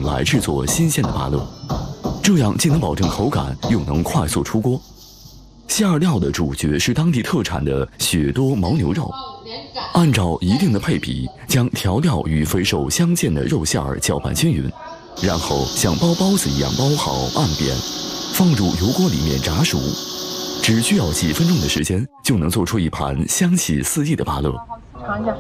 品来制作新鲜的芭乐，这样既能保证口感，又能快速出锅。馅料的主角是当地特产的血多牦牛肉，按照一定的配比，将调料与肥瘦相间的肉馅儿搅拌均匀，然后像包包子一样包好按扁，放入油锅里面炸熟。只需要几分钟的时间，就能做出一盘香气四溢的芭乐。 尝一下。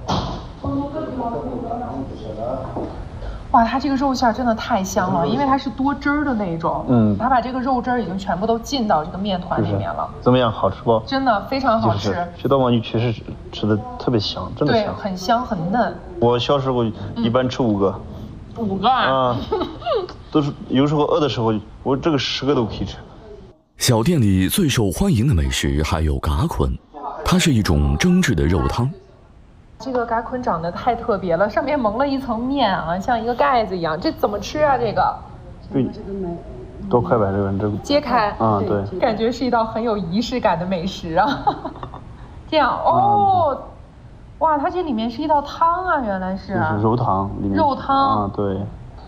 哇，它这个肉馅真的太香了，因为它是多汁儿的那种。它把这个肉汁儿已经全部都浸到这个面团里面了。 怎么样？好吃不？ 真的非常好吃。 血多牦牛确实吃的特别香，真的香。 对，很香很嫩。 我小时候一般吃5个。 5个啊？ 都是有时候饿的时候，我这个10个都可以吃。 小店里最受欢迎的美食还有嘎捆，它是一种蒸制的肉汤。 这个嘎捆长得太特别了，上面蒙了一层面啊，像一个盖子一样。这怎么吃啊？这个？ 对，多快吧，这个揭开啊，对， 感觉是一道很有仪式感的美食啊。这样哦，哇，它这里面是一道汤啊，原来是。 就是肉汤里面。肉汤啊，对。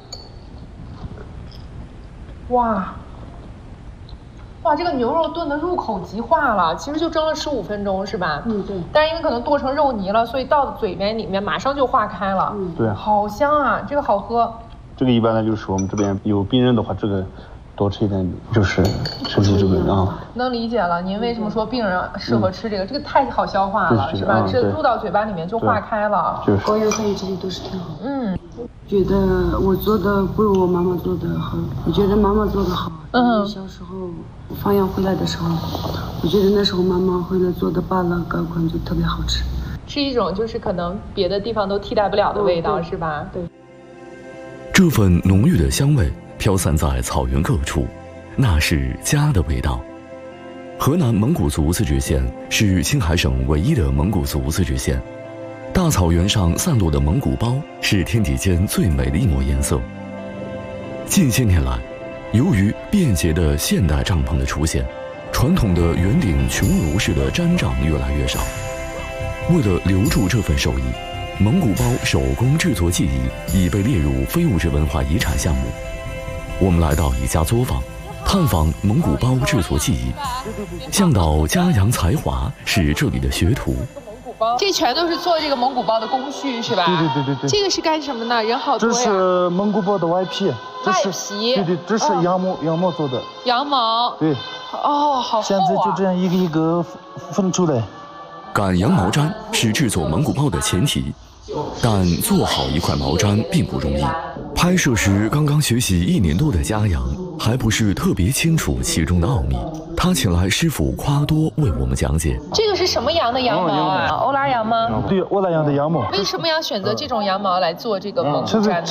哇，这个牛肉炖的入口即化了，其实就蒸了15分钟是吧？ 对。 但是因为可能剁成肉泥了，所以到嘴边里面马上就化开了。 对。 好香啊，这个好喝。 这个一般呢，就是我们这边有病人的话，这个多吃一点，就是吃起这个啊。 能理解了，您为什么说病人适合吃这个？这个太好消化了，是吧？这入到嘴巴里面就化开了。 高油高盐这些都是挺好。觉得我做的不如我妈妈做的好，我觉得妈妈做的好。小时候我放养回来的时候，我觉得那时候妈妈回来做的芭乐嘎捆就特别好吃， 是一种就是可能别的地方都替代不了的味道，是吧？ 对。 这份浓郁的香味飘散在草原各处，那是家的味道。河南蒙古族自治县是青海省唯一的蒙古族自治县。大草原上散落的蒙古包是天地间最美的一抹颜色。近些年来，由于便捷的现代帐篷的出现，传统的圆顶穹庐式的毡帐越来越少。为了留住这份手艺，蒙古包手工制作技艺已被列入非物质文化遗产项目。我们来到一家作坊，探访蒙古包制作技艺。向导嘉阳才华是这里的学徒。 这全都是做这个蒙古包的工序是吧？ 对。 这个是干什么呢？人好多呀。 这是蒙古包的外皮。 外皮。 对，这是羊毛做的。 羊毛。 对。 哦，好厚啊。 现在就这样一个一个分出来。 赶羊毛毡是制作蒙古包的前提，但做好一块毛毡并不容易。拍摄时刚刚学习1年多的嘉阳还不是特别清楚其中的奥秘，他请来师傅夸多为我们讲解。这个是什么羊的羊毛啊？欧拉羊吗？ 对，欧拉羊的羊毛。 为什么要选择这种羊毛来做这个蒙古毡呢？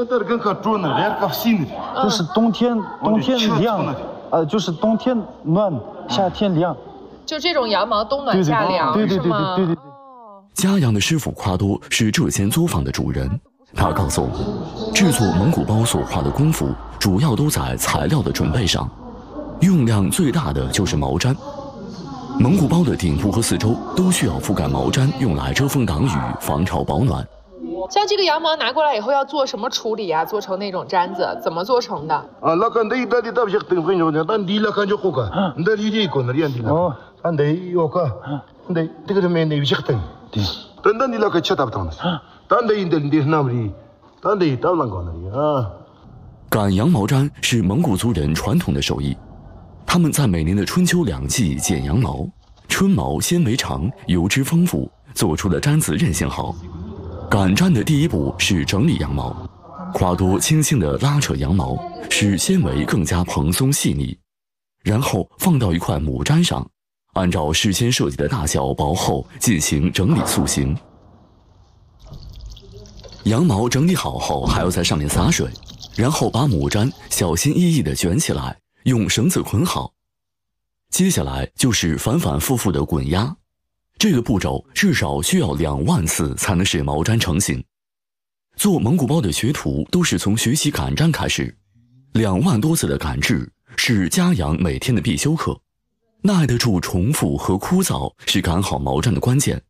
就是冬天凉，就是冬天暖，夏天凉。 就这种羊毛冬暖夏凉， 对。 嘉阳的师傅夸多是这间作坊的主人，他告诉我们，制作蒙古包所花的功夫主要都在材料的准备上，用量最大的就是毛毡。蒙古包的顶部和四周都需要覆盖毛毡，用来遮风挡雨，防潮保暖。 像这个羊毛拿过来以后要做什么处理啊？做成那种毡子，怎么做成的？ 赶羊毛毡是蒙古族人传统的手艺，他们在每年的春秋两季剪羊毛，春毛纤维长，油脂丰富，做出的毡子韧性好。赶毡的第一步是整理羊毛，夸多轻轻地拉扯羊毛，使纤维更加蓬松细腻，然后放到一块母毡上，按照事先设计的大小薄厚进行整理塑形。羊毛整理好后，还要在上面洒水，然后把母毡小心翼翼地卷起来，用绳子捆好。接下来就是反反复复的滚压，这个步骤至少需要2万次才能使毛毡成型。做蒙古包的学徒都是从学习赶毡开始，2万多次的赶制是嘉阳每天的必修课。耐得住重复和枯燥是赶好毛毡的关键。